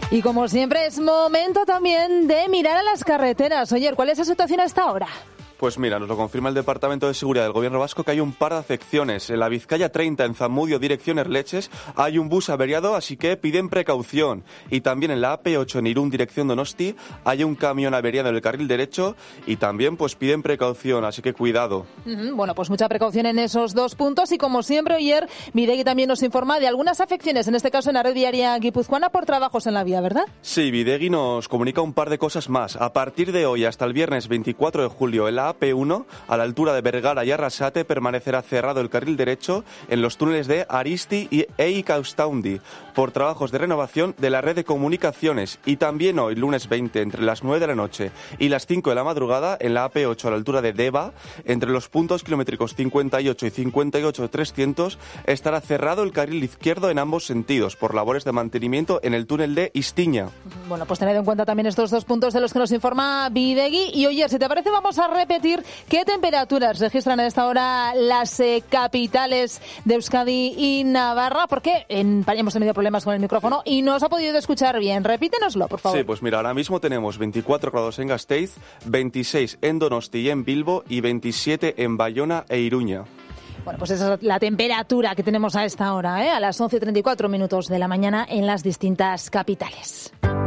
Y como siempre es momento también de mirar a las carreteras. Oye, ¿cuál es la situación a esta hora? Pues mira, nos lo confirma el Departamento de Seguridad del Gobierno Vasco que hay un par de afecciones. En la Vizcaya 30, en Zamudio, dirección Erleches, hay un bus averiado, así que piden precaución. Y también en la AP8, en Irún, dirección Donosti, hay un camión averiado en el carril derecho y también pues piden precaución, así que cuidado. Bueno, pues mucha precaución en esos dos puntos y como siempre ayer, Bidegui también nos informa de algunas afecciones, en este caso en la red viaria guipuzcoana por trabajos en la vía, ¿verdad? Sí, Bidegui nos comunica un par de cosas más. A partir de hoy hasta el viernes 24 de julio, en la AP1, a la altura de Bergara y Arrasate, permanecerá cerrado el carril derecho en los túneles de Aristi y Eikastaundi por trabajos de renovación de la red de comunicaciones. Y también hoy, lunes 20, entre las 9 de la noche y las 5 de la madrugada, en la AP8 a la altura de Deva, entre los puntos kilométricos 58 y 58-300, estará cerrado el carril izquierdo en ambos sentidos por labores de mantenimiento en el túnel de Istiña. Bueno, pues tened en cuenta también estos dos puntos de los que nos informa Bidegui. Y oye, si te parece, vamos a repetir qué temperaturas registran a esta hora las capitales de Euskadi y Navarra, porque hemos tenido problemas con el micrófono y no os ha podido escuchar bien. Repítenoslo, por favor. Sí, pues mira, ahora mismo tenemos 24 grados en Gasteiz, 26 en Donosti y en Bilbo y 27 en Bayona e Iruña. Bueno, pues esa es la temperatura que tenemos a esta hora, a las 11:34 minutos de la mañana en las distintas capitales.